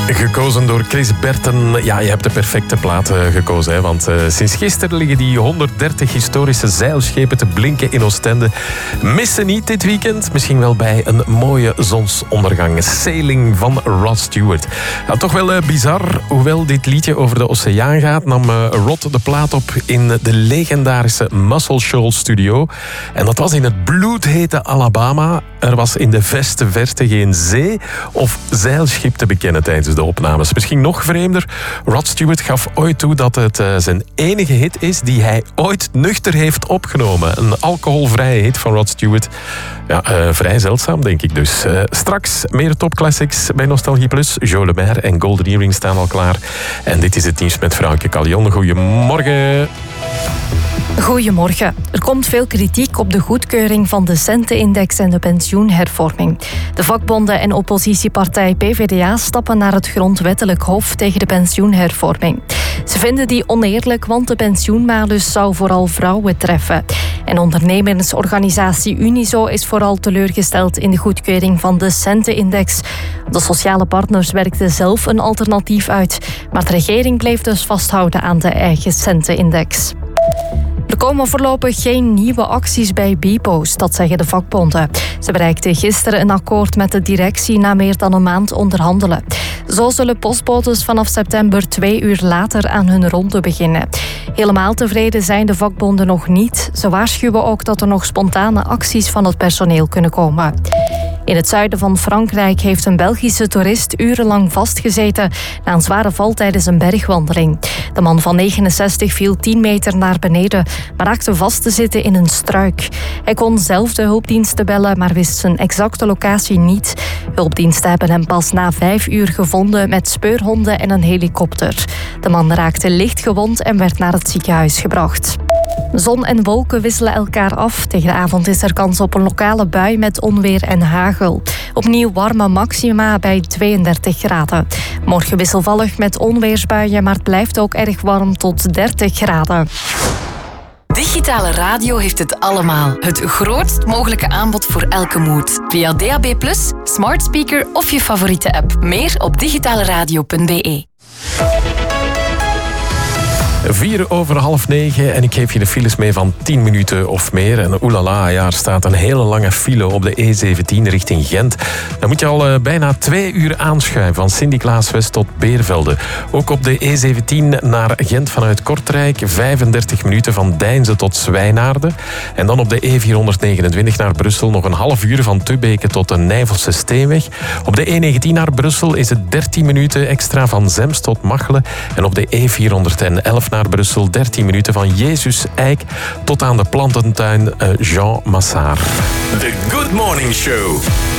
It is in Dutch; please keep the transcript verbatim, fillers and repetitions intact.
Gekozen door Chris Berten. Ja, je hebt de perfecte plaat uh, gekozen. Hè, want uh, sinds gisteren liggen die honderddertig historische zeilschepen te blinken in Oostende. Missen niet dit weekend. Misschien wel bij een mooie zonsondergang. Sailing van Rod Stewart. Ja, toch wel uh, bizar. Hoewel dit liedje over de oceaan gaat, nam uh, Rod de plaat op in de legendarische Muscle Shoals studio. En dat was in het bloedhete Alabama. Er was in de verste verte geen zee of zeilschip te bekennen tijdens de opnames. Misschien nog vreemder, Rod Stewart gaf ooit toe dat het uh, zijn enige hit is die hij ooit nuchter heeft opgenomen. Een alcoholvrije hit van Rod Stewart. Ja, uh, vrij zeldzaam, denk ik dus. Uh, straks meer topclassics bij Nostalgie Plus. Jo Le Maire en Golden Earring staan al klaar. En dit is het nieuws met Vrouwke Callion. Goedemorgen. Goedemorgen. Er komt veel kritiek op de goedkeuring van de centenindex en de pensioenhervorming. De vakbonden en oppositiepartij P V D A stappen naar het grondwettelijk hof tegen de pensioenhervorming. Ze vinden die oneerlijk, want de pensioenmalus zou vooral vrouwen treffen. En ondernemersorganisatie Unizo is vooral teleurgesteld in de goedkeuring van de centenindex. De sociale partners werkten zelf een alternatief uit, maar de regering bleef dus vasthouden aan de eigen centenindex. Er komen voorlopig geen nieuwe acties bij Bpost, dat zeggen de vakbonden. Ze bereikten gisteren een akkoord met de directie na meer dan een maand onderhandelen. Zo zullen postbodes vanaf september twee uur later aan hun ronde beginnen. Helemaal tevreden zijn de vakbonden nog niet. Ze waarschuwen ook dat er nog spontane acties van het personeel kunnen komen. In het zuiden van Frankrijk heeft een Belgische toerist urenlang vastgezeten na een zware val tijdens een bergwandeling. De man van negenenzestig viel tien meter naar beneden, maar raakte vast te zitten in een struik. Hij kon zelf de hulpdiensten bellen, maar wist zijn exacte locatie niet. Hulpdiensten hebben hem pas na vijf uur gevonden met speurhonden en een helikopter. De man raakte licht gewond en werd naar het ziekenhuis gebracht. Zon en wolken wisselen elkaar af. Tegen de avond is er kans op een lokale bui met onweer en hagel. Opnieuw warme maxima bij tweeëndertig graden. Morgen wisselvallig met onweersbuien, maar het blijft ook erg warm tot dertig graden. Digitale radio heeft het allemaal. Het grootst mogelijke aanbod voor elke mood. Via D A B plus, smart speaker of je favoriete app. Meer op digitaleradio punt b e. Vier over half negen en ik geef je de files mee van tien minuten of meer. En oelala, ja, er staat een hele lange file op de E zeventien richting Gent. Dan moet je al uh, bijna twee uur aanschuiven van Sint-Niklaaswest tot Beervelde. Ook op de E zeventien naar Gent vanuit Kortrijk, vijfendertig minuten van Deinze tot Zwijnaarden. En dan op de E vierhonderdnegenentwintig naar Brussel nog een half uur van Tubbeke tot de Nijvelse Steenweg. Op de E negentien naar Brussel is het dertien minuten extra van Zems tot Machelen. En op de E vierhonderdelf naar Brussel dertien minuten van Jezus Eik tot aan de plantentuin Jean Massard. The Good Morning Show.